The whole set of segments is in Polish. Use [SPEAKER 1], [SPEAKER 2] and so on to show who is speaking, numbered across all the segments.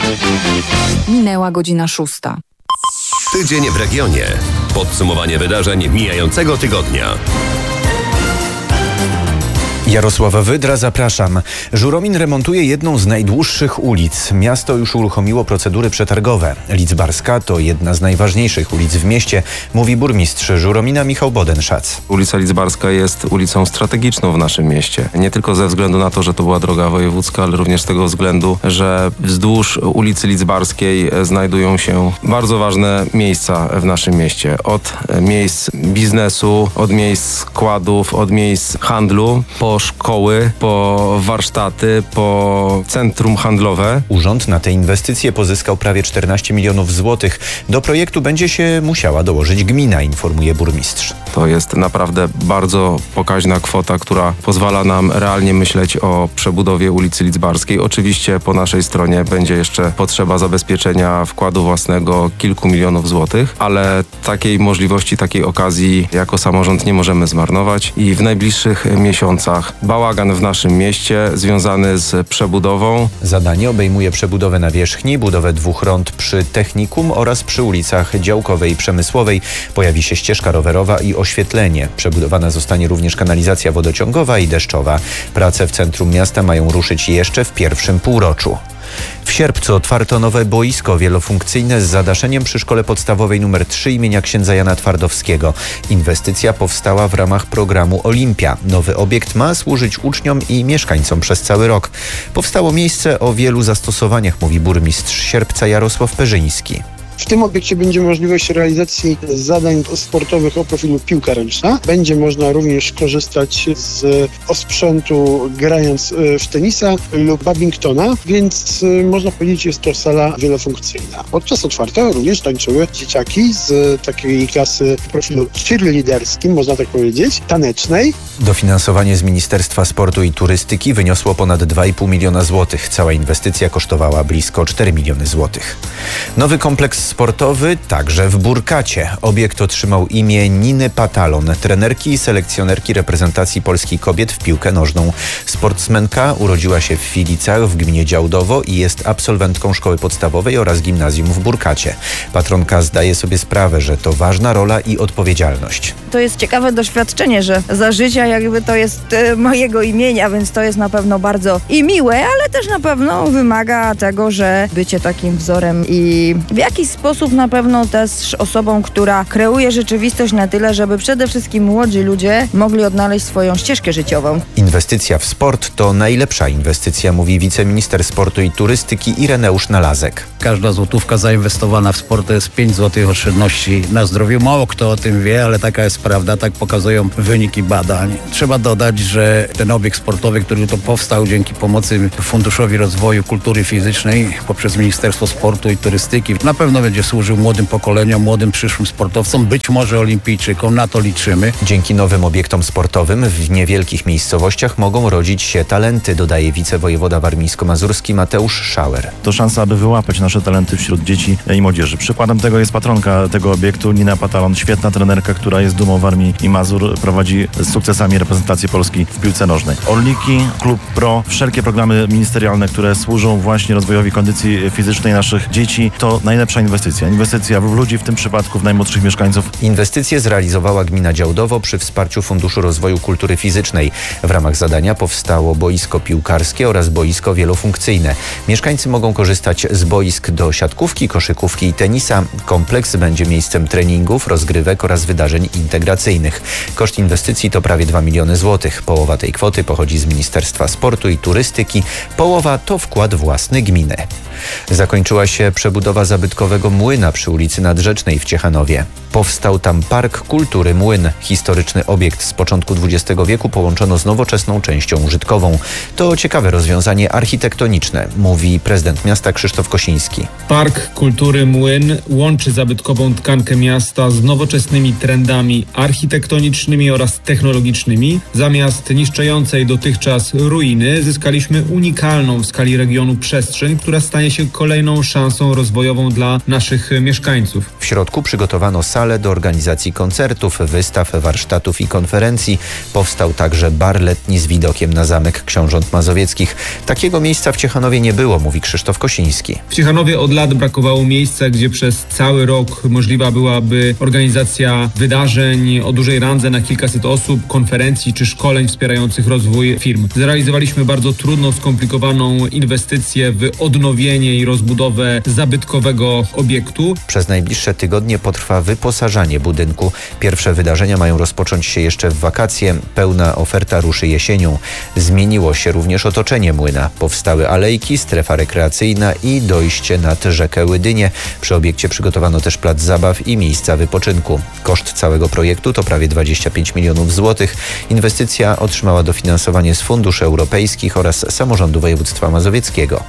[SPEAKER 1] Minęła godzina 6.
[SPEAKER 2] Tydzień w regionie. Podsumowanie wydarzeń mijającego tygodnia.
[SPEAKER 3] Jarosław Wydra, zapraszam. Żuromin remontuje jedną z najdłuższych ulic. Miasto już uruchomiło procedury przetargowe. Lidzbarska to jedna z najważniejszych ulic w mieście, mówi burmistrz Żuromina Michał Bodenszac.
[SPEAKER 4] Ulica Lidzbarska jest ulicą strategiczną w naszym mieście. Nie tylko ze względu na to, że to była droga wojewódzka, ale również z tego względu, że wzdłuż ulicy Lidzbarskiej znajdują się bardzo ważne miejsca w naszym mieście. Od miejsc biznesu, od miejsc składów, od miejsc handlu, po szkoły, po warsztaty, po centrum handlowe.
[SPEAKER 3] Urząd na te inwestycje pozyskał prawie 14 milionów złotych. Do projektu będzie się musiała dołożyć gmina, informuje burmistrz.
[SPEAKER 4] To jest naprawdę bardzo pokaźna kwota, która pozwala nam realnie myśleć o przebudowie ulicy Lidzbarskiej. Oczywiście po naszej stronie będzie jeszcze potrzeba zabezpieczenia wkładu własnego kilku milionów złotych, ale takiej możliwości, takiej okazji jako samorząd nie możemy zmarnować i w najbliższych miesiącach bałagan w naszym mieście związany z przebudową.
[SPEAKER 3] Zadanie obejmuje przebudowę nawierzchni, budowę 2 rond przy Technikum oraz przy ulicach Działkowej i Przemysłowej. Pojawi się ścieżka rowerowa i oświetlenie. Przebudowana zostanie również kanalizacja wodociągowa i deszczowa. Prace w centrum miasta mają ruszyć jeszcze w pierwszym półroczu. W sierpcu otwarto nowe boisko wielofunkcyjne z zadaszeniem przy Szkole Podstawowej nr 3 imienia księdza Jana Twardowskiego. Inwestycja powstała w ramach programu Olimpia. Nowy obiekt ma służyć uczniom i mieszkańcom przez cały rok. Powstało miejsce o wielu zastosowaniach, mówi burmistrz Sierpca Jarosław Perzyński.
[SPEAKER 5] W tym obiekcie będzie możliwość realizacji zadań sportowych o profilu piłka ręczna. Będzie można również korzystać z osprzętu grając w tenisa lub badmintona, więc można powiedzieć, jest to sala wielofunkcyjna. Podczas otwarcia również tańczyły dzieciaki z takiej klasy profilu cheerleaderskim, można tak powiedzieć, tanecznej.
[SPEAKER 3] Dofinansowanie z Ministerstwa Sportu i Turystyki wyniosło ponad 2,5 miliona złotych. Cała inwestycja kosztowała blisko 4 miliony złotych. Nowy kompleks sportowy także w Burkacie. Obiekt otrzymał imię Niny Patalon, trenerki i selekcjonerki reprezentacji Polski kobiet w piłkę nożną. Sportsmenka urodziła się w Filicach w gminie Działdowo i jest absolwentką szkoły podstawowej oraz gimnazjum w Burkacie. Patronka zdaje sobie sprawę, że to ważna rola i odpowiedzialność.
[SPEAKER 6] To jest ciekawe doświadczenie, że za życia jakby to jest mojego imienia, więc to jest na pewno bardzo i miłe, ale też na pewno wymaga tego, że bycie takim wzorem i w jakiś sposób na pewno też osobą, która kreuje rzeczywistość na tyle, żeby przede wszystkim młodzi ludzie mogli odnaleźć swoją ścieżkę życiową.
[SPEAKER 3] Inwestycja w sport to najlepsza inwestycja, mówi wiceminister sportu i turystyki Ireneusz Nalazek.
[SPEAKER 7] Każda złotówka zainwestowana w sport to jest 5 złotych oszczędności na zdrowiu. Mało kto o tym wie, ale taka jest prawda, tak pokazują wyniki badań. Trzeba dodać, że ten obiekt sportowy, który to powstał dzięki pomocy Funduszowi Rozwoju Kultury Fizycznej poprzez Ministerstwo Sportu i Turystyki, na pewno będzie służył młodym pokoleniom, młodym przyszłym sportowcom, być może olimpijczykom, na to liczymy.
[SPEAKER 3] Dzięki nowym obiektom sportowym w niewielkich miejscowościach mogą rodzić się talenty, dodaje wicewojewoda warmińsko-mazurski Mateusz Schauer.
[SPEAKER 8] To szansa, aby wyłapać nasze talenty wśród dzieci i młodzieży. Przykładem tego jest patronka tego obiektu, Nina Patalon, świetna trenerka, która jest dumą Warmii i Mazur, prowadzi z sukcesami reprezentację Polski w piłce nożnej. Orliki, Klub Pro, wszelkie programy ministerialne, które służą właśnie rozwojowi kondycji fizycznej naszych dzieci, to najlepsza inwestycja. Inwestycja w ludzi, w tym przypadku w najmłodszych mieszkańców.
[SPEAKER 3] Inwestycje zrealizowała gmina Działdowo przy wsparciu Funduszu Rozwoju Kultury Fizycznej. W ramach zadania powstało boisko piłkarskie oraz boisko wielofunkcyjne. Mieszkańcy mogą korzystać z boisk do siatkówki, koszykówki i tenisa. Kompleks będzie miejscem treningów, rozgrywek oraz wydarzeń integracyjnych. Koszt inwestycji to prawie 2 miliony złotych. Połowa tej kwoty pochodzi z Ministerstwa Sportu i Turystyki, połowa to wkład własny gminy. Zakończyła się przebudowa zabytkowego młyna przy ulicy Nadrzecznej w Ciechanowie. Powstał tam Park Kultury Młyn. Historyczny obiekt z początku XX wieku połączono z nowoczesną częścią użytkową. To ciekawe rozwiązanie architektoniczne, mówi prezydent miasta Krzysztof Kosiński.
[SPEAKER 9] Park Kultury Młyn łączy zabytkową tkankę miasta z nowoczesnymi trendami architektonicznymi oraz technologicznymi. Zamiast niszczącej dotychczas ruiny zyskaliśmy unikalną w skali regionu przestrzeń, która stanie się kolejną szansą rozwojową dla naszych mieszkańców.
[SPEAKER 3] W środku przygotowano salę do organizacji koncertów, wystaw, warsztatów i konferencji. Powstał także bar letni z widokiem na Zamek Książąt Mazowieckich. Takiego miejsca w Ciechanowie nie było, mówi Krzysztof Kosiński.
[SPEAKER 9] W Ciechanowie Ciechanowie od lat brakowało miejsca, gdzie przez cały rok możliwa byłaby organizacja wydarzeń o dużej randze na kilkaset osób, konferencji czy szkoleń wspierających rozwój firm. Zrealizowaliśmy bardzo trudną, skomplikowaną inwestycję w odnowienie i rozbudowę zabytkowego obiektu.
[SPEAKER 3] Przez najbliższe tygodnie potrwa wyposażanie budynku. Pierwsze wydarzenia mają rozpocząć się jeszcze w wakacje. Pełna oferta ruszy jesienią. Zmieniło się również otoczenie młyna. Powstały alejki, strefa rekreacyjna i dojście nad rzekę Łydynię. Przy obiekcie przygotowano też plac zabaw i miejsca wypoczynku. Koszt całego projektu to prawie 25 milionów złotych. Inwestycja otrzymała dofinansowanie z funduszy europejskich oraz samorządu województwa mazowieckiego.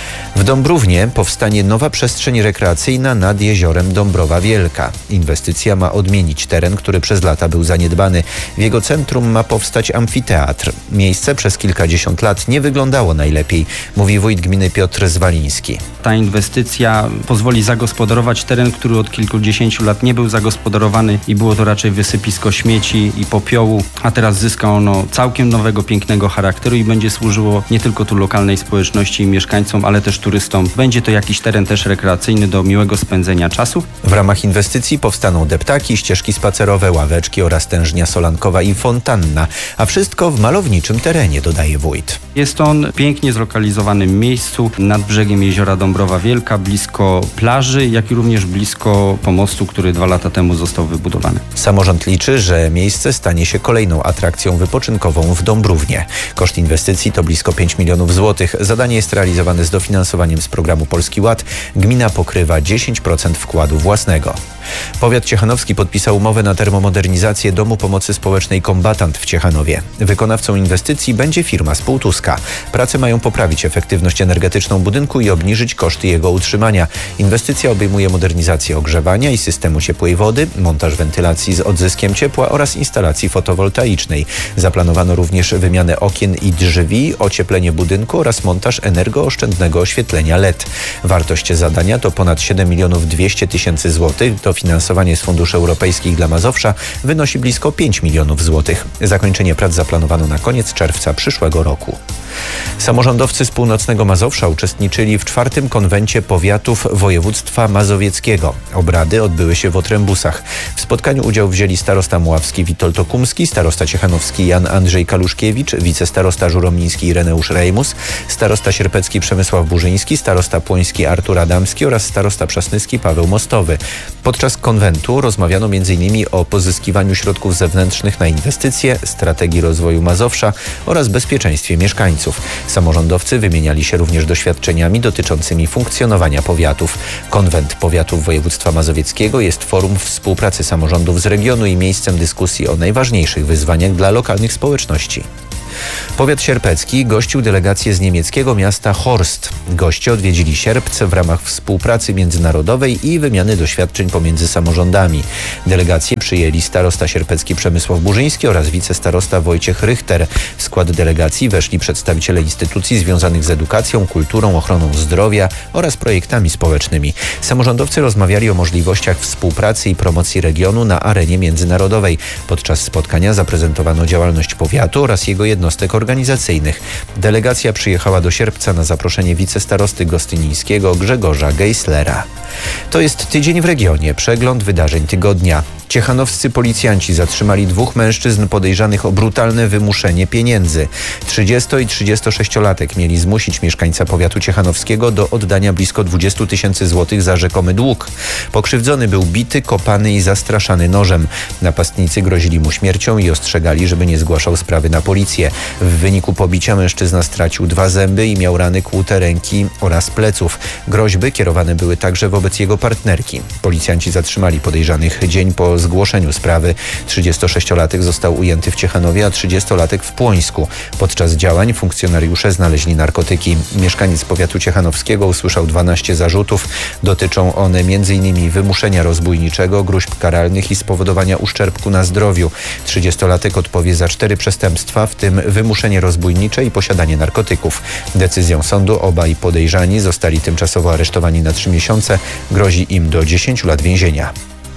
[SPEAKER 3] W Dąbrównie powstanie nowa przestrzeń rekreacyjna nad jeziorem Dąbrowa Wielka. Inwestycja ma odmienić teren, który przez lata był zaniedbany. W jego centrum ma powstać amfiteatr. Miejsce przez kilkadziesiąt lat nie wyglądało najlepiej, mówi wójt gminy Piotr Zwaliński.
[SPEAKER 1] Ta inwestycja pozwoli zagospodarować teren, który od kilkudziesięciu lat nie był zagospodarowany i było to raczej wysypisko śmieci i popiołu, a teraz zyska ono całkiem nowego, pięknego charakteru i będzie służyło nie tylko tu lokalnej społeczności i mieszkańcom, ale też turystom. Będzie to jakiś teren też rekreacyjny do miłego spędzenia czasu.
[SPEAKER 3] W ramach inwestycji powstaną deptaki, ścieżki spacerowe, ławeczki oraz tężnia solankowa i fontanna, a wszystko w malowniczym terenie, dodaje wójt.
[SPEAKER 1] Jest on pięknie zlokalizowanym miejscu nad brzegiem jeziora Dąbrowa Wielka, blisko plaży, jak i również blisko pomostu, który 2 lata temu został wybudowany.
[SPEAKER 3] Samorząd liczy, że miejsce stanie się kolejną atrakcją wypoczynkową w Dąbrównie. Koszt inwestycji to blisko 5 milionów złotych. Zadanie jest realizowane z dofinansowaniem z programu Polski Ład. Gmina pokrywa 10% wkładu własnego. Powiat ciechanowski podpisał umowę na termomodernizację Domu Pomocy Społecznej Kombatant w Ciechanowie. Wykonawcą inwestycji będzie firma z Półtuska. Prace mają poprawić efektywność energetyczną budynku i obniżyć koszty jego utrzymania. Inwestycja obejmuje modernizację ogrzewania i systemu ciepłej wody, montaż wentylacji z odzyskiem ciepła oraz instalacji fotowoltaicznej. Zaplanowano również wymianę okien i drzwi, ocieplenie budynku oraz montaż energooszczędnego oświetlenia LED. Wartość zadania to ponad 7 200 000 złotych. Dofinansowanie z funduszy europejskich dla Mazowsza wynosi blisko 5 milionów złotych. Zakończenie prac zaplanowano na koniec czerwca przyszłego roku. Samorządowcy z północnego Mazowsza uczestniczyli w 4. konwencie powiatów województwa mazowieckiego. Obrady odbyły się w Otrębusach. W spotkaniu udział wzięli starosta muławski Witold Okumski, starosta ciechanowski Jan Andrzej Kaluszkiewicz, wicestarosta żuromiński Ireneusz Rejmus, starosta sierpecki Przemysław Burzyński, starosta płoński Artur Adamski oraz starosta przasnyski Paweł Mostowy. Podczas konwentu rozmawiano m.in. o pozyskiwaniu środków zewnętrznych na inwestycje, strategii rozwoju Mazowsza oraz bezpieczeństwie mieszkańców. Samorządowcy wymieniali się również doświadczeniami dotyczącymi funkcjonowania powiatów. Konwent Powiatów Województwa Mazowieckiego jest forum współpracy samorządów z regionu i miejscem dyskusji o najważniejszych wyzwaniach dla lokalnych społeczności. Powiat sierpecki gościł delegację z niemieckiego miasta Horst. Goście odwiedzili Sierpc w ramach współpracy międzynarodowej i wymiany doświadczeń pomiędzy samorządami. Delegację przyjęli starosta sierpecki Przemysław Burzyński oraz wicestarosta Wojciech Rychter. W skład delegacji weszli przedstawiciele instytucji związanych z edukacją, kulturą, ochroną zdrowia oraz projektami społecznymi. Samorządowcy rozmawiali o możliwościach współpracy i promocji regionu na arenie międzynarodowej. Podczas spotkania zaprezentowano działalność powiatu oraz jego jednostek organizacyjnych. Delegacja przyjechała do Sierpca na zaproszenie wicestarosty gostynińskiego Grzegorza Geislera. To jest Tydzień w regionie, przegląd wydarzeń tygodnia. Ciechanowscy policjanci zatrzymali 2 mężczyzn podejrzanych o brutalne wymuszenie pieniędzy. 30- i 36-latek mieli zmusić mieszkańca powiatu ciechanowskiego do oddania blisko 20 000 złotych za rzekomy dług. Pokrzywdzony był bity, kopany i zastraszany nożem. Napastnicy grozili mu śmiercią i ostrzegali, żeby nie zgłaszał sprawy na policję. W wyniku pobicia mężczyzna stracił 2 zęby i miał rany kłute ręki oraz pleców. Groźby kierowane były także wobec jego partnerki. Policjanci zatrzymali podejrzanych dzień po zgłoszeniu sprawy. 36-latek został ujęty w Ciechanowie, a 30-latek w Płońsku. Podczas działań funkcjonariusze znaleźli narkotyki. Mieszkaniec powiatu ciechanowskiego usłyszał 12 zarzutów. Dotyczą one m.in. wymuszenia rozbójniczego, gruźb karalnych i spowodowania uszczerbku na zdrowiu. 30-latek odpowie za 4 przestępstwa, w tym wymuszenie rozbójnicze i posiadanie narkotyków. Decyzją sądu obaj podejrzani zostali tymczasowo aresztowani na 3 miesiące. Grozi im do 10 lat więzienia.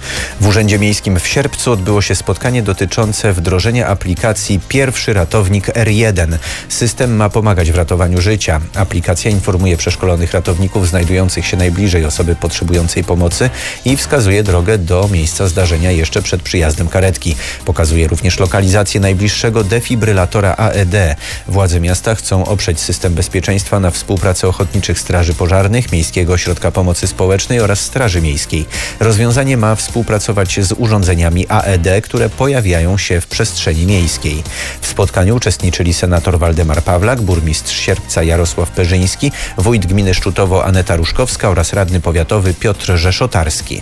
[SPEAKER 3] W Urzędzie Miejskim w Sierpcu odbyło się spotkanie dotyczące wdrożenia aplikacji Pierwszy Ratownik R1. System ma pomagać w ratowaniu życia. Aplikacja informuje przeszkolonych ratowników znajdujących się najbliżej osoby potrzebującej pomocy i wskazuje drogę do miejsca zdarzenia jeszcze przed przyjazdem karetki. Pokazuje również lokalizację najbliższego defibrylatora AED. Władze miasta chcą oprzeć system bezpieczeństwa na współpracy ochotniczych straży pożarnych, Miejskiego Ośrodka Pomocy Społecznej oraz Straży Miejskiej. Rozwiązanie ma współpracować z urządzeniami AED, które pojawiają się w przestrzeni miejskiej. W spotkaniu uczestniczyli senator Waldemar Pawlak, burmistrz Sierpca Jarosław Perzyński, wójt gminy Szczutowo Aneta Ruszkowska oraz radny powiatowy Piotr Rzeszotarski.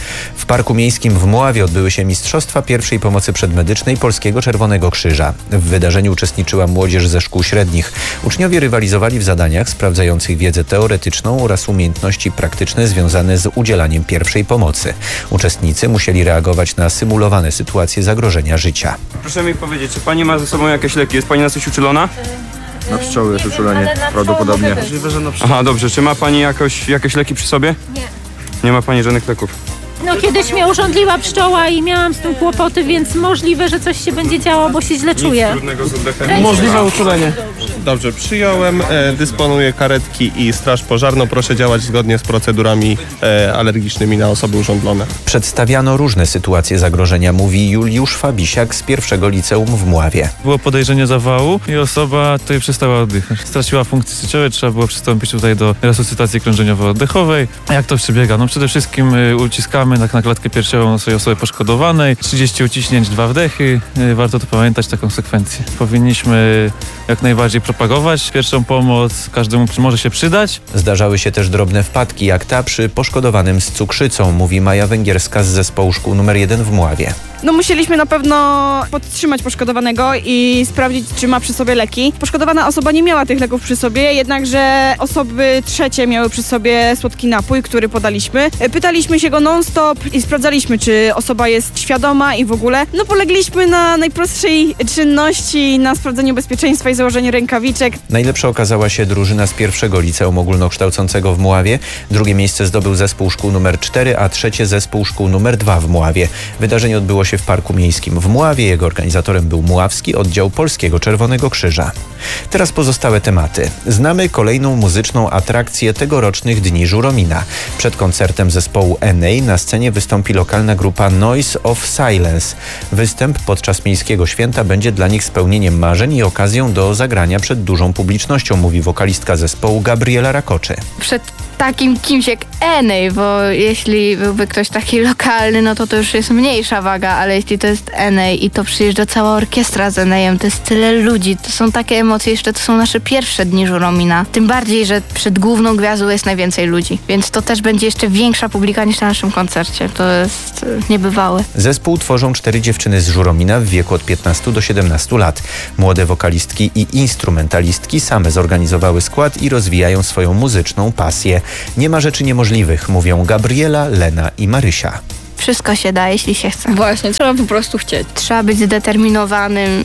[SPEAKER 3] W Parku Miejskim w Mławie odbyły się Mistrzostwa Pierwszej Pomocy Przedmedycznej Polskiego Czerwonego Krzyża. W wydarzeniu uczestniczyła młodzież ze szkół średnich. Uczniowie rywalizowali w zadaniach sprawdzających wiedzę teoretyczną oraz umiejętności praktyczne związane z udzielaniem pierwszej pomocy. Uczestnicy musieli reagować na symulowane sytuacje zagrożenia życia.
[SPEAKER 10] Proszę mi powiedzieć, czy pani ma ze sobą jakieś leki? Jest pani na coś uczulona?
[SPEAKER 11] Na pszczoły jest uczulenie, prawdopodobnie.
[SPEAKER 10] Aha, dobrze. Czy ma pani jakieś leki przy sobie?
[SPEAKER 12] Nie.
[SPEAKER 10] Nie ma pani żadnych leków?
[SPEAKER 12] No kiedyś mnie urządliła pszczoła i miałam z tym kłopoty, więc możliwe, że coś się będzie działo, bo się źle czuję.
[SPEAKER 10] Trudnego z oddechem?
[SPEAKER 11] Możliwe uczulenie. Dobrze, przyjąłem, dysponuję karetki i straż pożarną. Proszę działać zgodnie z procedurami alergicznymi na osoby urządlone.
[SPEAKER 3] Przedstawiano różne sytuacje zagrożenia, mówi Juliusz Fabisiak z pierwszego liceum w Mławie.
[SPEAKER 13] Było podejrzenie zawału i osoba tutaj przestała oddychać. Straciła funkcje życiowe, trzeba było przystąpić tutaj do resuscytacji krążeniowo-oddechowej. A jak to przebiega? No przede wszystkim uciskamy na klatkę piersiową tej osoby poszkodowanej, 30 uciśnięć, 2 wdechy. Warto to pamiętać, taką sekwencję. Powinniśmy jak najbardziej propagować pierwszą pomoc, każdemu może się przydać.
[SPEAKER 3] Zdarzały się też drobne wpadki, jak ta przy poszkodowanym z cukrzycą, mówi Maja Węgierska z zespołu szkół nr 1 w Mławie.
[SPEAKER 14] No musieliśmy na pewno podtrzymać poszkodowanego i sprawdzić, czy ma przy sobie leki. Poszkodowana osoba nie miała tych leków przy sobie, jednakże osoby trzecie miały przy sobie słodki napój, który podaliśmy. Pytaliśmy się go non-stop i sprawdzaliśmy, czy osoba jest świadoma i w ogóle. No polegliśmy na najprostszej czynności, na sprawdzeniu bezpieczeństwa i założeniu rękawiczek.
[SPEAKER 3] Najlepsza okazała się drużyna z pierwszego liceum ogólnokształcącego w Mławie. Drugie miejsce zdobył zespół szkół nr 4, a trzecie zespół szkół nr 2 w Mławie. Wydarzenie odbyło się w Parku Miejskim w Mławie. Jego organizatorem był Mławski Oddział Polskiego Czerwonego Krzyża. Teraz pozostałe tematy. Znamy kolejną muzyczną atrakcję tegorocznych Dni Żuromina. Przed koncertem zespołu Enei na scenie wystąpi lokalna grupa Noise of Silence. Występ podczas miejskiego święta będzie dla nich spełnieniem marzeń i okazją do zagrania przed dużą publicznością, mówi wokalistka zespołu Gabriela Rakoczy.
[SPEAKER 15] Przed takim kimś jak Enei, bo jeśli byłby ktoś taki lokalny, no to już jest mniejsza waga, ale jeśli to jest Enei i to przyjeżdża cała orkiestra z Enejem, to jest tyle ludzi, to są takie emocje, jeszcze to są nasze pierwsze Dni Żuromina. Tym bardziej, że przed główną gwiazdą jest najwięcej ludzi, więc to też będzie jeszcze większa publika niż na naszym koncercie. To jest niebywałe.
[SPEAKER 3] Zespół tworzą 4 dziewczyny z Żuromina w wieku od 15 do 17 lat. Młode wokalistki i instrumentalistki same zorganizowały skład i rozwijają swoją muzyczną pasję. Nie ma rzeczy niemożliwych, mówią Gabriela, Lena i Marysia.
[SPEAKER 15] Wszystko się da, jeśli się chce.
[SPEAKER 16] Właśnie, trzeba po prostu chcieć.
[SPEAKER 15] Trzeba być zdeterminowanym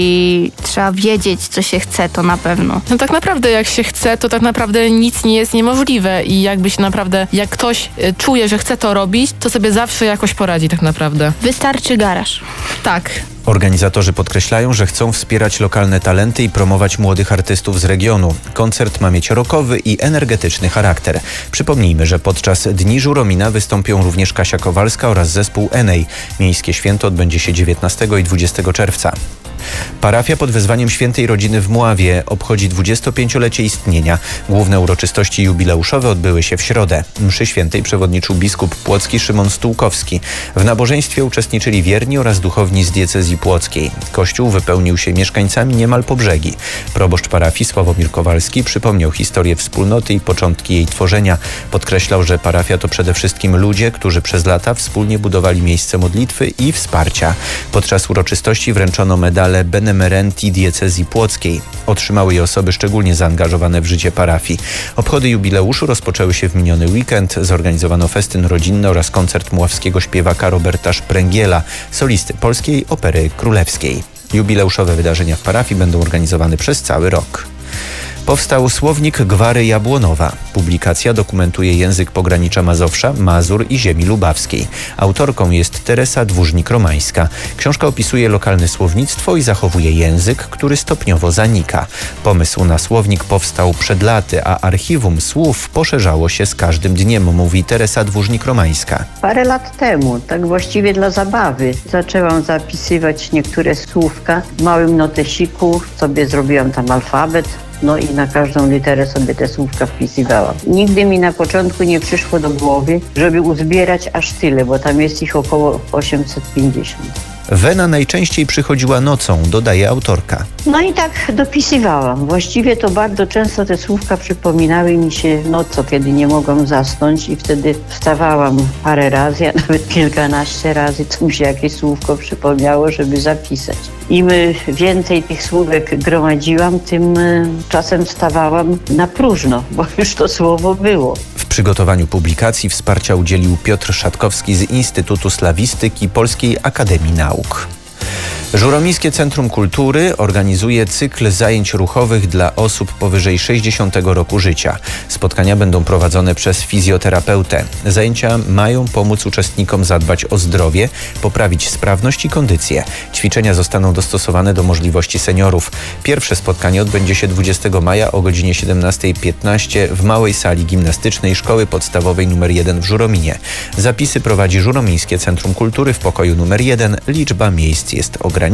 [SPEAKER 15] i trzeba wiedzieć, co się chce, to na pewno.
[SPEAKER 16] No tak naprawdę jak się chce, to tak naprawdę nic nie jest niemożliwe i jakby się naprawdę, jak ktoś czuje, że chce to robić, to sobie zawsze jakoś poradzi tak naprawdę.
[SPEAKER 15] Wystarczy garaż.
[SPEAKER 16] Tak.
[SPEAKER 3] Organizatorzy podkreślają, że chcą wspierać lokalne talenty i promować młodych artystów z regionu. Koncert ma mieć rockowy i energetyczny charakter. Przypomnijmy, że podczas Dni Żuromina wystąpią również Kasia Kowalska oraz zespół Enei. Miejskie święto odbędzie się 19 i 20 czerwca. Parafia pod wezwaniem Świętej Rodziny w Mławie obchodzi 25-lecie istnienia. Główne uroczystości jubileuszowe odbyły się w środę. Mszy świętej przewodniczył biskup płocki Szymon Stułkowski. W nabożeństwie uczestniczyli wierni oraz duchowni z diecezji płockiej. Kościół wypełnił się mieszkańcami niemal po brzegi. Proboszcz parafii Sławomir Kowalski przypomniał historię wspólnoty i początki jej tworzenia. Podkreślał, że parafia to przede wszystkim ludzie, którzy przez lata wspólnie budowali miejsce modlitwy i wsparcia. Podczas uroczystości wręczono medale Benemerenti diecezji płockiej. Otrzymały je osoby szczególnie zaangażowane w życie parafii. Obchody jubileuszu rozpoczęły się w miniony weekend. Zorganizowano festyn rodzinny oraz koncert mławskiego śpiewaka Roberta Szpręgiela, solisty Polskiej Opery Królewskiej. Jubileuszowe wydarzenia w parafii będą organizowane przez cały rok. Powstał słownik Gwary Jabłonowa. Publikacja dokumentuje język pogranicza Mazowsza, Mazur i ziemi lubawskiej. Autorką jest Teresa Dłużnik-Romańska. Książka opisuje lokalne słownictwo i zachowuje język, który stopniowo zanika. Pomysł na słownik powstał przed laty, a archiwum słów poszerzało się z każdym dniem, mówi Teresa Dłużnik-Romańska.
[SPEAKER 17] Parę lat temu, tak właściwie dla zabawy, zaczęłam zapisywać niektóre słówka w małym notesiku, sobie zrobiłam tam alfabet. No i na każdą literę sobie te słówka wpisywałam. Nigdy mi na początku nie przyszło do głowy, żeby uzbierać aż tyle, bo tam jest ich około 850.
[SPEAKER 3] Wena najczęściej przychodziła nocą, dodaje autorka.
[SPEAKER 17] No i tak dopisywałam. Właściwie to bardzo często te słówka przypominały mi się nocą, kiedy nie mogłam zasnąć i wtedy wstawałam parę razy, a nawet kilkanaście razy, co mi się jakieś słówko przypomniało, żeby zapisać. Im więcej tych słówek gromadziłam, tym czasem wstawałam na próżno, bo już to słowo było.
[SPEAKER 3] W przygotowaniu publikacji wsparcia udzielił Piotr Szatkowski z Instytutu Slawistyki Polskiej Akademii Nauk. Żuromińskie Centrum Kultury organizuje cykl zajęć ruchowych dla osób powyżej 60 roku życia. Spotkania będą prowadzone przez fizjoterapeutę. Zajęcia mają pomóc uczestnikom zadbać o zdrowie, poprawić sprawność i kondycję. Ćwiczenia zostaną dostosowane do możliwości seniorów. Pierwsze spotkanie odbędzie się 20 maja o godzinie 17:15 w małej sali gimnastycznej Szkoły Podstawowej nr 1 w Żurominie. Zapisy prowadzi Żuromińskie Centrum Kultury w pokoju nr 1. Liczba miejsc jest ograniczona.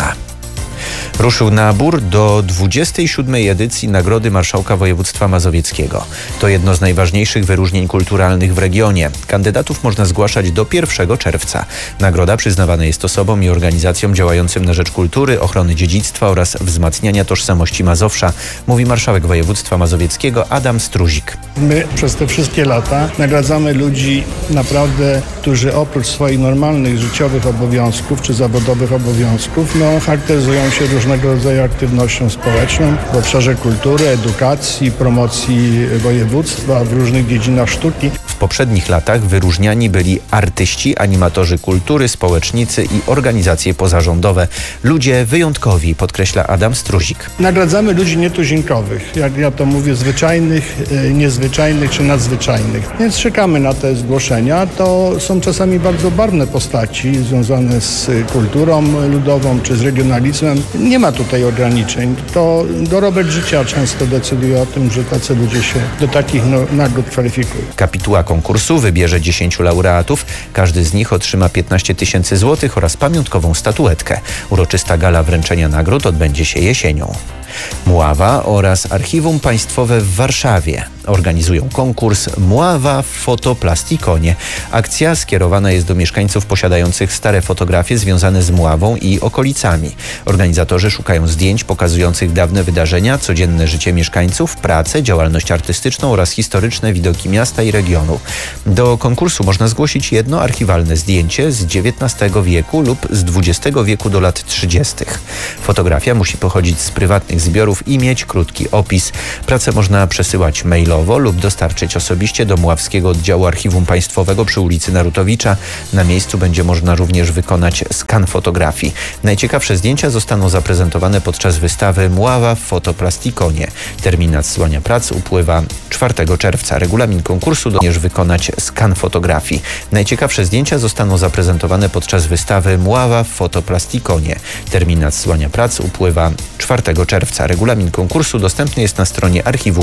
[SPEAKER 3] Ruszył nabór do 27. edycji Nagrody Marszałka Województwa Mazowieckiego. To jedno z najważniejszych wyróżnień kulturalnych w regionie. Kandydatów można zgłaszać do 1 czerwca. Nagroda przyznawana jest osobom i organizacjom działającym na rzecz kultury, ochrony dziedzictwa oraz wzmacniania tożsamości Mazowsza, mówi marszałek województwa mazowieckiego Adam Struzik.
[SPEAKER 18] My przez te wszystkie lata nagradzamy ludzi naprawdę, którzy oprócz swoich normalnych życiowych obowiązków czy zawodowych obowiązków, charakteryzują się różnego rodzaju aktywnością społeczną w obszarze kultury, edukacji, promocji województwa w różnych dziedzinach sztuki.
[SPEAKER 3] W poprzednich latach wyróżniani byli artyści, animatorzy kultury, społecznicy i organizacje pozarządowe. Ludzie wyjątkowi, podkreśla Adam Struzik.
[SPEAKER 18] Nagradzamy ludzi nietuzinkowych, jak ja to mówię, zwyczajnych, niezwyczajnych czy nadzwyczajnych. Więc czekamy na te zgłoszenia. To są czasami bardzo barwne postaci związane z kulturą ludową czy z regionalizmem. Nie ma tutaj ograniczeń. To dorobek życia często decyduje o tym, że tacy ludzie się do takich nagród kwalifikują.
[SPEAKER 3] Kapituła konkursu wybierze 10 laureatów. Każdy z nich otrzyma 15 000 złotych oraz pamiątkową statuetkę. Uroczysta gala wręczenia nagród odbędzie się jesienią. Mława oraz Archiwum Państwowe w Warszawie organizują konkurs Mława w Fotoplastikone. Akcja skierowana jest do mieszkańców posiadających stare fotografie związane z Mławą i okolicami. Organizatorzy szukają zdjęć pokazujących dawne wydarzenia, codzienne życie mieszkańców, pracę, działalność artystyczną oraz historyczne widoki miasta i regionu. Do konkursu można zgłosić jedno archiwalne zdjęcie z XIX wieku lub z XX wieku do lat 30. Fotografia musi pochodzić z prywatnych zbiorów i mieć krótki opis. Pracę można przesyłać mailowo lub dostarczyć osobiście do Mławskiego Oddziału Archiwum Państwowego przy ulicy Narutowicza. Na miejscu będzie można również wykonać skan fotografii. Najciekawsze zdjęcia zostaną zaprezentowane podczas wystawy Mława w Fotoplastikone. Termin nadsyłania prac upływa 4 czerwca. Regulamin konkursu również wykonać skan fotografii. Najciekawsze zdjęcia zostaną zaprezentowane podczas wystawy Mława w Fotoplastikone. Termin nadsyłania prac upływa 4 czerwca. Regulamin konkursu dostępny jest na stronie archiwum.